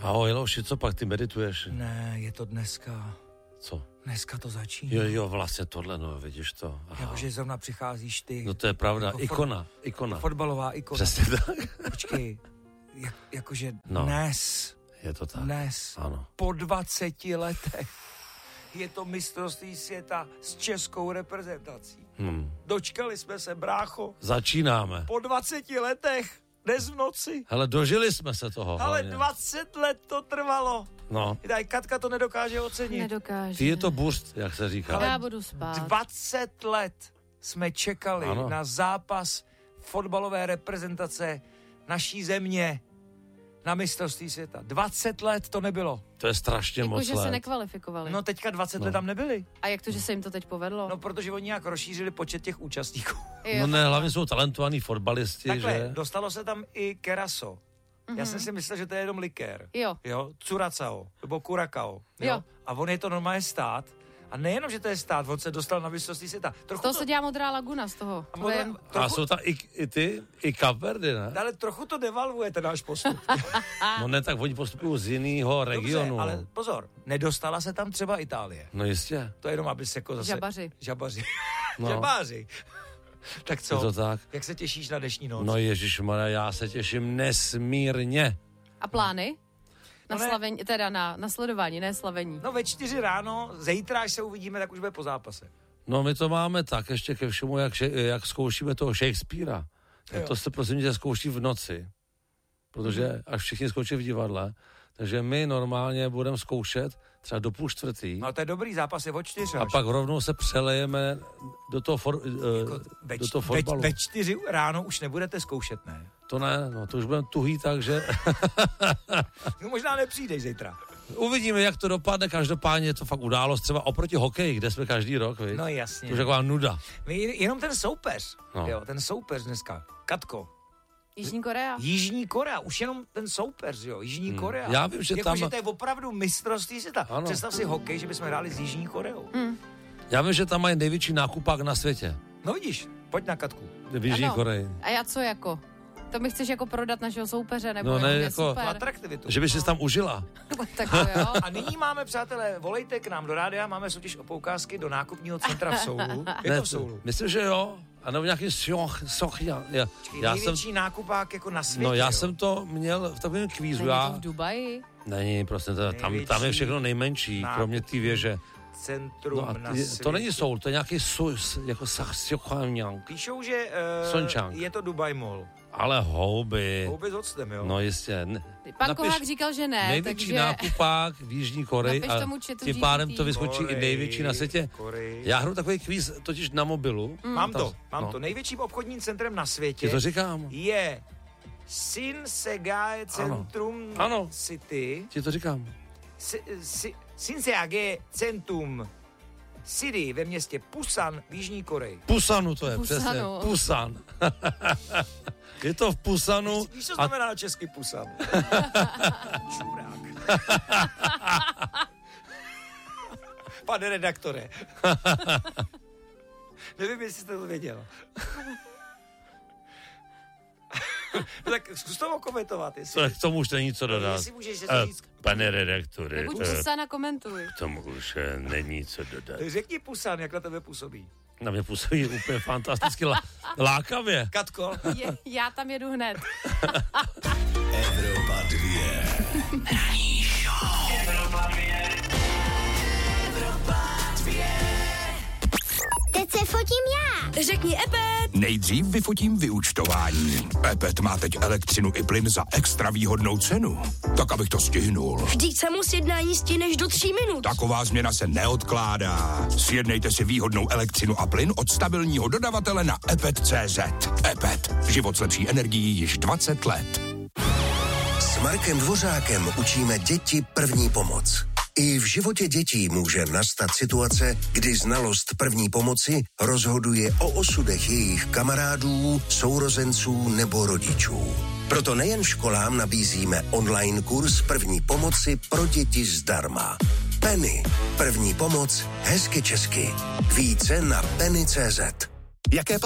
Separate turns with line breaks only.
Ahoj, Leoši, co pak, ty medituješ?
Ne, je to dneska.
Co?
Dneska to začíná.
Jo, vlastně tohle, no, vidíš to.
Jakože zrovna přicházíš ty.
No to je pravda,
jako
ikona.
Fotbalová ikona.
Přesně tak.
Počkej, jakože
No.
Dnes.
Je to tak.
Dnes.
Ano.
Po 20 letech je to mistrovství světa s českou reprezentací. Dočkali jsme se, brácho.
Začínáme.
Po 20 letech, dnes v noci.
Hele, dožili jsme se toho.
Ale
hlavně.
20 let to trvalo.
No.
Daj, Katka to nedokáže ocenit.
Nedokáže.
Ty je to burst, jak se říká.
Já budu spát.
20 let jsme čekali
Ano.
na zápas fotbalové reprezentace naší země na mistrovství světa. 20 let to nebylo.
To je strašně moc
Jakože se
let.
nekvalifikovali.
No teďka 20 let tam nebyli.
A jak to, že se jim to teď povedlo?
No protože oni nějak rozšířili počet těch účastníků.
No ne, hlavně jsou talentovaní fotbalisti,
Takhle,
že?
dostalo se tam i keraso. Já jsem si myslel, že to je jenom likér.
Jo.
Curacao, nebo curacao.
Jo.
A on je to normálně stát. A nejenom, že to je stát, on se dostal na mistrovství světa.
Z toho se dělá modrá laguna, z toho.
A jsou tam i Cape Verde, ne?
Ale trochu to devalvuje ten náš postup.
No ne, tak oni postupují z jiného regionu.
Dobře, ale pozor, nedostala se tam třeba Itálie.
No jistě.
To je jenom, aby se jako zase...
Žabaři.
No.
Žabáři. Tak co?
Je to tak?
Jak se těšíš na dnešní noc?
No ježišmarja, já se těším nesmírně.
A plány? Na slavení, teda na sledování, ne slavení.
No ve 4 ráno, zítra, až se uvidíme, tak už bude po zápase.
No my to máme tak, ještě ke všemu, jak zkoušíme toho Shakespearea. Tak to se prosím tě zkouší v noci. Protože až všichni zkouší v divadle, takže my normálně budeme zkoušet třeba do 3:30.
No to je dobrý, zápas je od 4.
A pak rovnou se přelejeme do toho, do toho fotbalu.
Ve 4 ráno už nebudete zkoušet, ne?
To ne, no to už budeme tuhý, takže...
No možná nepřijdeš zítra.
Uvidíme, jak to dopadne, každopádně je to fakt událost, třeba oproti hokeji, kde jsme každý rok, viď?
No jasně.
To už je taková nuda.
Jenom ten soupeř,
No.
jo, ten soupeř dneska, Katko.
Jižní Korea,
už jenom ten soupeř, jo, Jižní Korea.
Já vím, že tam...
Že to je opravdu mistrovství světa.
Ano.
Představ si hokej, že bychom hráli s Jižní Koreou.
Já vím, že tam mají největší nákupák na světě.
No vidíš, pojď na Katku.
V Jižní Koreji.
A já co jako? To mi chceš jako prodat našeho soupeře, nebo
no, ne,
je
jako
super?
Atraktivitu.
Že by si tam užila.
Tak jo.
A nyní máme, přátelé, volejte k nám do rádia, máme soutěž o poukázky do nákupního centra v Soulu. Je to v Soulu.
Myslím, že jo. A nebo nějaký
největší nákupák jako na světě.
No já jsem to měl v takovém kvízu.
Není to v Dubaji?
Není, prostě tam je všechno nejmenší, kromě té věže.
Centrum
no
na světě.
To není Soul, to je nějaký jako Sachsiokhamyang.
Píšou, že je to Dubai Mall.
Ale houby.
Houby s octem, jo?
No jistě.
Pan Kohák říkal, že ne.
Největší
takže...
nákupák v Jižní Koreji a tím pádem to vyskočí i největší na světě. Já hru takový kvíz totiž na mobilu.
Mám to. Největším obchodním centrem na světě.
Ti to říkám.
Je Shinsegae Centrum City.
Ti to říkám.
Shinsegae Centrum City ve městě Pusan v Jižní Koreji.
Pusanu to je, přesně. Pusan. Je to v Pusanu.
Víš, co znamená na česky Pusan? Čurák. Pane redaktore. Nevím, jestli jste to věděl. No tak zkus to komentovat.
K tomu už není co dodat.
Jestli můžeš říct...
Pane redaktore.
Buď Pusana komentuj.
K tomu už není co dodat.
Řekni Pusan, jak na tebe působí.
Na mě působí úplně fantasticky lákavě.
Katko.
Já tam jedu hned.
Evropa 2. Ranní show. Evropa 2. Evropa 2.
Teď se fotím já.
Řekni Epet.
Nejdřív vyfotím vyúčtování. Epet má teď elektřinu i plyn za extra výhodnou cenu. Tak, abych to stihnul.
Vždyť samo sjednání stihneš do 3 minut.
Taková změna se neodkládá. Sjednejte si výhodnou elektřinu a plyn od stabilního dodavatele na epet.cz. Epet. Život s lepší energií již 20 let.
S Markem Dvořákem učíme děti první pomoc. I v životě dětí může nastat situace, kdy znalost první pomoci rozhoduje o osudech jejich kamarádů, sourozenců nebo rodičů. Proto nejen školám nabízíme online kurz první pomoci pro děti zdarma. Penny. První pomoc hezky česky. Více na penny.cz. Jaké